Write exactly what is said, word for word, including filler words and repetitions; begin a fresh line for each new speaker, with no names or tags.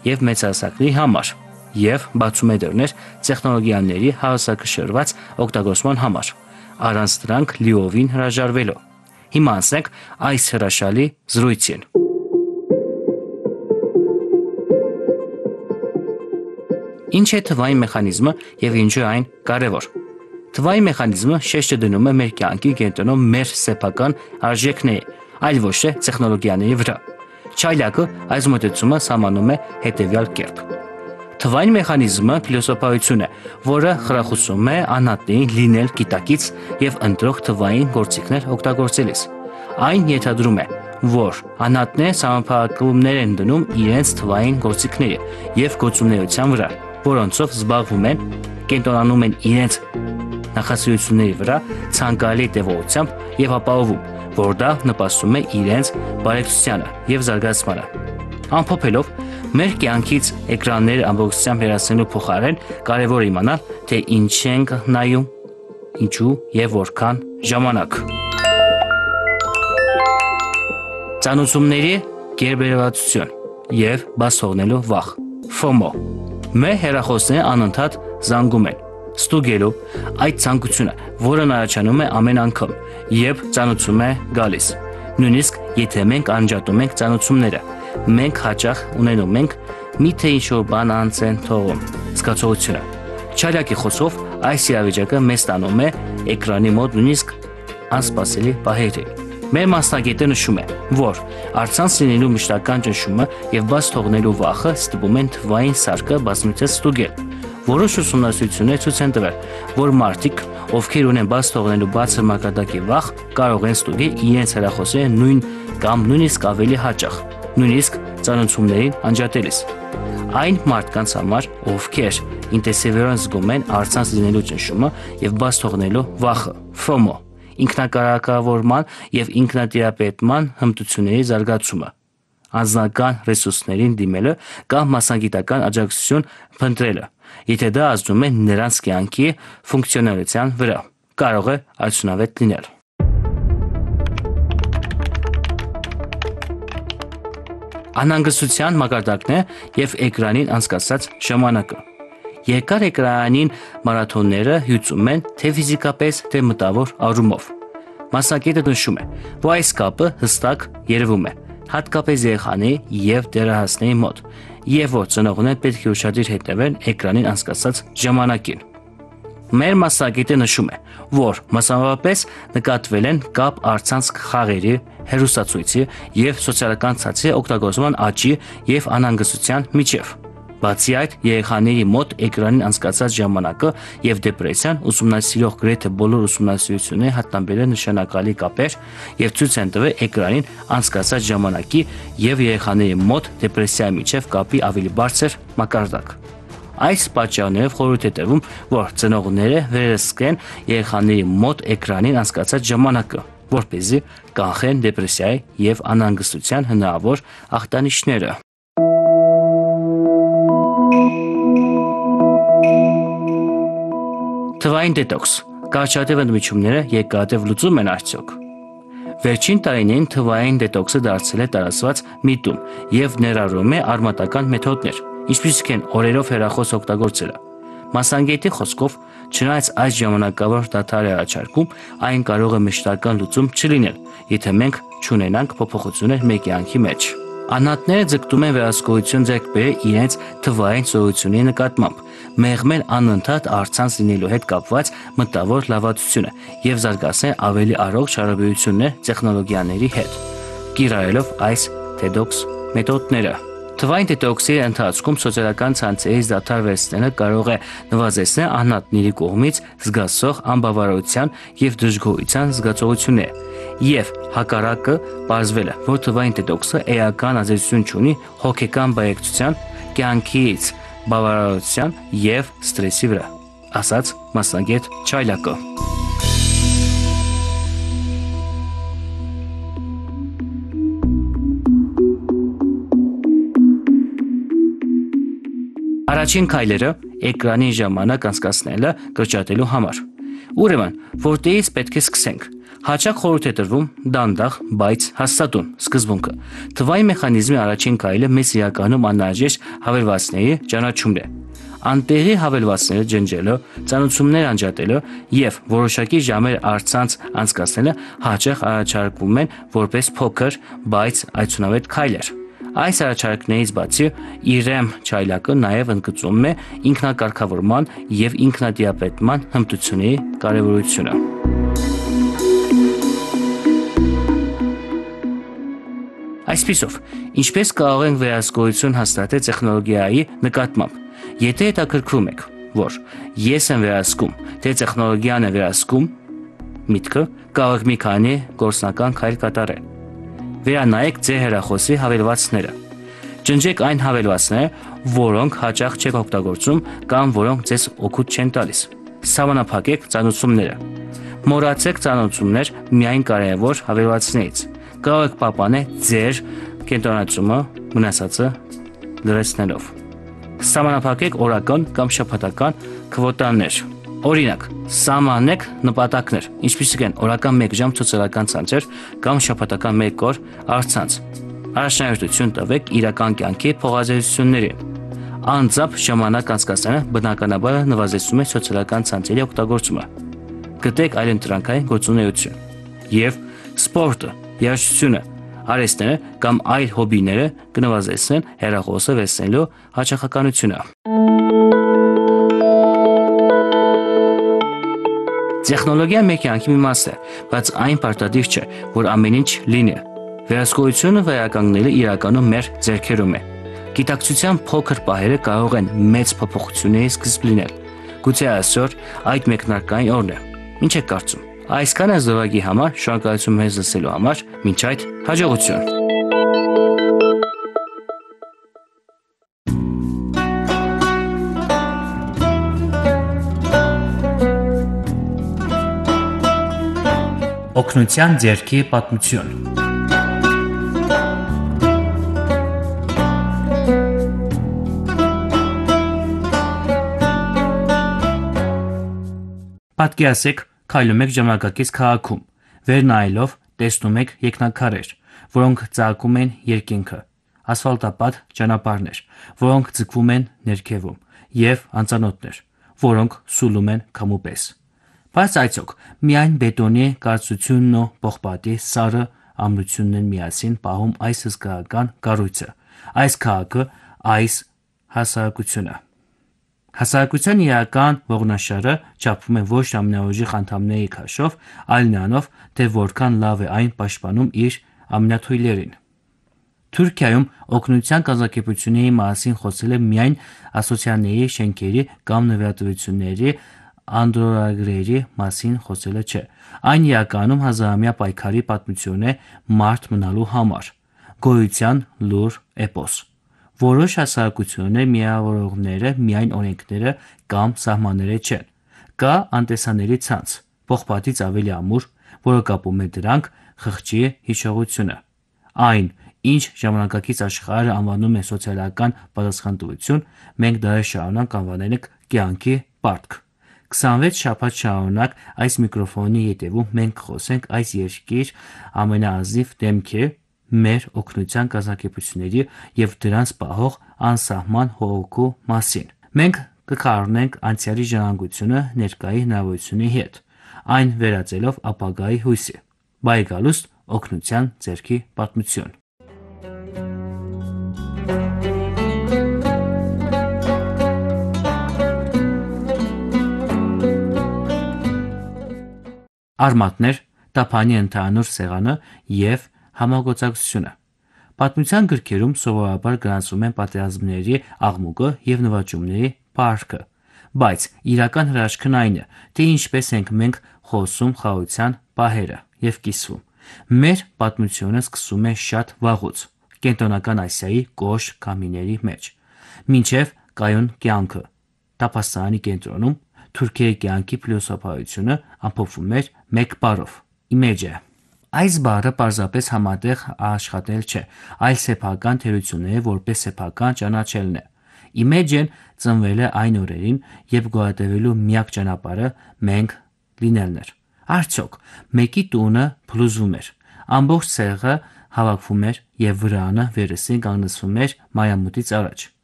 և մեծահասակների համար և բացում է դռներ տեխնոլոգիաների հավասարակշռված օգտագործման համար, առանց դրանք լիովին հրաժարվելու։ Հիմա անցնենք այս հրաշալի զրույցին։ Ինչ է թվային մեխանիզմը և ինչու է այն կարևոր։ Թվային մեխանիզմը շեշտը դնում է մեր կյանքի կենտրոնում մեր սեփական արժեքների, այլ ոչ թե տեխնոլոգիաների վրա։ Չայլակը այս մոտեցումը սահմանում է հետևյալ կերպ. Թվային մեխանիզմը փիլիսոփայություն է, որը խրախուսում է անհատներին լինել գիտակից և ընտրող թվային գործիքներ օգտագործելիս։ Այն ենթադրում է, որ անհատները սահմանափակումներ են դնում իրենց թվային գործիքների և գործունեության վրա, որոնցով զբաղվում են, կենտրոնանում են իրենց նախասիրությունների վրա ցանկալի տևողությամբ և ապահովում, որ դա նպաստում է իրենց բարեկցությանը և զարգացմանը։ Ամփոփելով, մեր կյանքից էկրանները ամբողջությամբ հեռացնելու փոխարեն կարևոր է իմանալ, թե ինչ ենք նայում, ինչու և որքան ժամանակ։ Ծանուցումների գերբերվածություն և բաց թողնելու վախ (ֆոմո)։ Մեր հեռախոսները անընդհատ զանգում են, ստուգելու այդ ցանկությունը, որն առաջանում է ամեն անգամ, երբ ծանուցում է գալիս։ Նույնիսկ եթե մենք անջատում ենք ծանուցումները, մենք հաճախ ունենում ենք «միթե ինչ-որ բան անց են թողում» զգացողությունը։ Չայլակի խոսքով, այս իրավիճակը մեզ տանում է էկրանի մոտ նույնիսկ անսպասելի պահերի։ Մեր մասնագետը նշում է, որ առցանց լինելու մշտական ճնշումը և բաց թողնելու վախը ստիպում են թվային սարքը բազմիցս ստուգել։ Որոշ ուսումնասիրություններ ցույց են տվել, որ մարդիկ, ովքեր ունեն բաց թողնելու բարձր մակարդակի վախ, կարող են ստուգել իրենց հեռախոսները նույն կամ նույնիսկ ավելի հաճախ, նույնիսկ ծանուցումներին անջատելիս։ Այն մարդկանց համար, ովքեր ինտենսիվորեն զգում են առցանց լինելու ճնշումը և բաց թողնելու վախը (ֆոմո), ինքնակարգավորման և ինքնատիրապետման հմտությունների զարգացումը, անձնական ռեսուրսներին դիմելը կամ մասնագիտական աջակցություն փնտրելը, եթե դա ազդում է նրանց կյանքի ֆունկցիոնալության վրա, կարող է արդյունավետ լինել։ Անհանգստության մակարդակները և էկրանին անցկացրած ժամանակը։ Երկար էկրանային մարաթոնները հյուծում են թե ֆիզիկապես, թե մտավոր առումով։ Մասնագետը նշում է, որ այս կապը հստակ երևում է, հատկապես երեխաների և դեռահասների մոտ, և որ ծնողները պետք է ուշադիր հետևեն էկրանին անցկացրած ժամանակին։ Մեր մասնագետը նշում է, որ մասնավորապես նկատվել են կապ առցանց խաղերի, հեռուստացույցի և սոցիալական ցանցերի օգտագործման աճի և անհանգստության միջև։ Բացի այդ, երեխաների մոտ էկրանին անցկացրած ժամանակը և դեպրեսիան ուսումնասիրող գրեթե բոլոր ուսումնասիրությունները հայտնաբերել են նշանակալի կապեր և ցույց են տվել էկրանին անցկացրած ժամանակի և երեխաների մոտ դեպրեսիայի միջև կապի ավելի բարձր մակարդակ։ Այս պատճառներով խորհուրդ է տրվում, որ ծնողները վերահսկեն երեխաների մոտ էկրանին անցկացրած ժամանակը, որպեսզի կանխեն դեպրեսիայի և անհանգստության հնարավոր ախտանիշները։ Թվային դետոքս. կարճատև ընդմիջումները երկարատև լուծում են արդյոք։ Վերջին տարիներին թվային դետոքսը դարձել է տարածված միտում և ներառում է արմատական մեթոդներ, ինչպիսիք են օրերով հեռախոս օգտագործելը։ Մասնագետի խոսքով, չնայած այս ժամանակավոր դադարը առաջարկում, այն կարող է մշտական լուծում չլինել, եթե մենք չունենանք փոփոխություններ մեր կյանքի մեջ։ Անհատները ձգտում են վերահսկողություն ձեռք բերել իրենց թվային սովորությունների նկատմամբ, մեղմել անընդհատ առցանց լինելու հետ կապված մտավոր լարվածությունը և զարգացնել ավելի առողջ հարաբերություններ տեխնոլոգիաների հետ, կիրառելով այս դետոքս մեթոդները։ Թվային դետոքսի ընթացքում սոցիալական ցանցերից դադար վերցնելը կարող է նվազեցնել անհատների կողմից զգացվող անբավարարության և դժգոհության զգացողությունները, և հակառակը պարզվել է, որ թվային դետոքսը էական ազդեցություն չունի հոգեկան բարեկցության, կյանքից բավարարության և սթրեսի վրա, ասաց մասնագետ Չայլակը։ Առաջին քայլերը էկրանի ժամանակ անցկացնելը կրճատելու համար։ Ուրեմն, որտեղից պետք է սկսենք։ Հաճախ խորհուրդ է տրվում դանդաղ, բայց հաստատուն սկզբունքը։ Թվային մեխանիզմի առաջին քայլը մեզ իրականում անհրաժեշտ հավելվածների ճանաչումն է։ Անտեղի հավելվածները ջնջելը, ծանոթություններ անջատելը եւ որոշակի ժամեր առցանց անցկացնելը հաճախ առաջարկվում են որպես փոքր, բայց այցունավետ քայլեր։ Այս առաջարկներից բացի Իրեմ Չայլակը նաև ընդգծում է ինքնակարգավորման եւ ինքնատիապետման հմտությունների կարեւորությունը։ Այսպիսով, ինչպես կարող ենք վերահսկողություն հաստատել տեխնոլոգիայի նկատմամբ, եթե հետաքրքրում եք, որ ես եմ վերահսկում, թե տեխնոլոգիան է վերահսկում, միտքը կարող եք մի քանի գործնական քայլ կատարել։ Վերանայեք ձեր հեռախոսի հավելվածները։ Ջնջեք այն հավելվածները, որոնք հաճախ չեք օգտագործում կամ որոնք ձեզ օգուտ չեն տալիս։ Սահմանափակեք ծանոթությունները։ Մոռացեք ծանոթություններ միայն կարևոր հավելվածներից։ Կարող եք պահպանել ձեր կենտրոնացումը մնացածը լրացնելով։ Սահմանափակեք օրական կամ շաբաթական քվոտաներ։ Օրինակ, սահմանեք նպատակներ, ինչպիսիք են օրական մեկ ժամ սոցիալական ցանցեր կամ շաբաթական մեկ օր առցանց։ Առաջնահերթություն տվեք իրական կյանքի փոխազդեցություններին։ Անձամբ ժամանակ անցկացնելը բնականաբար նվազեցնում է սոցիալական ցանցերի օգտագործումը։ Գտեք այլընտրանքային գործունեություն եւ սպորտը, երաժշտությունը, արհեստները կամ այլ հոբիները կնվազեցնեն հեռախոսը վերցնելու հաճախականությունը։ Տեխնոլոգիան մեր կյանքի մի մաս է, բայց այն պարտադիր չէ, որ ամեն ինչ լինի։ Վերահսկողությունը վերականգնելը իրականում մեր ձեռքերում է։ Գիտակցության փոքր պահերը կարող են մեծ փոփոխությունների սկիզբ լինել։ Գուցե այսօր այդ մեկնարկային օրն է։ Ինչ եք կարծում։ Այսքանը զորակի համար, շնորհակալություն մեզ լսելու համար, մինչ այդ հաջողություն։ Օգնության ձեռքի պատմություն։ Պատկերացրեք, քայլում եք ժամանակակից քաղաքում, վեր նայելով տեսնում եք երկնաքարեր, որոնք ծաղկում են երկինքը, ասֆալտապատ ճանապարհներ, որոնք ձգվում են ներքևում, եւ անծանոթներ, որոնք սուլում են քամու պես։ Բայց այցոք, միայն բետոնի կարծությունն ու պողպատի սառը ամրությունն են միասին պահում այս հսկայական կառույցը, այս քաղաքը, այս հասարակությունը։ Հասարակության իրական ողնաշարը չափվում է ոչ ամենաուժեղ անդամների քաշով, այլ նրանով, թե որքան լավ է այն պաշտպանում իր ամենաթույլերին։ Թուրքիայում օգնության կազմակերպությունների մասին խոսել է միայն ասոցիացիաների շենքերի կամ նվիրատվությունների անդրորագրերի մասին խոսելը չէ։ Այն իրականում հազարամյա պայքարի պատմություն է մարդ մնալու համար, գոյության լուր էպոս։ Որոշ հասարակություններ միավորողները միայն օրենքները կամ սահմանները չեն։ Կա անտեսանելի ցանց, պողպատից ավելի ամուր, որը կապում է դրանք խղճի հիշողությունը։ Այն, ինչ ժամանակակից աշխարհը անվանում է սոցիալական պատասխանատվություն, մենք դարեր շարունակ անվանել ենք կյանքի պարտք։ քսանվեց շաբաթ շարունակ այս միկրոֆոնի ետևում մենք կխոսենք այս երկիր ամենաազնիվ դեմքի, մեր օգնության կազմակերպությունների եւ դրանց պահող անսահման հոգու մասին։ Մենք կխառնենք անցյալի ժառանգությունը ներկայի հնարավորությունների հետ, այն վերածելով ապագայի հույսի։ Բայգալուստ օգնության ձեռքի պատմություն։ Արմատներ, տափանի ընդհանուր սեղանը եւ համագործակցությունը։ Պատմության գրքերում սովորաբար գրանցվում են պատերազմների աղմուկը եւ նվաճումների փառքը, բայց իրական հրաշքն այն է, թե ինչպես ենք մենք խոսում խաղաղության պահերը եւ կիսվում։ Մեր պատմությունը սկսում է շատ վաղուց, Կենտրոնական Ասիայի կոշտ քամիների մեջ, մինչև կայուն կյանքը։ Տափաստանի կենտրոնում թուրքերի կյանքի փիլիսոփայությունը ամփոփվում էր մեկ բառով՝ իմեջը։ Այս բառը պարզապես համատեղ աշխատել չէ, այլ սեփական թերությունները որպես սեփական ճանաչելն է։ Իմեջեն ծնվել է այն օրերին, երբ գոյատևելու միակ ճանապարհը մենք լինելն էր։ Արդյոք մեկի տունը փլուզվում էր, ամբողջ ցեղը հավաքվում էր եւ վրանը վերեսին կանգնեցվում էր մայամուտից առաջ։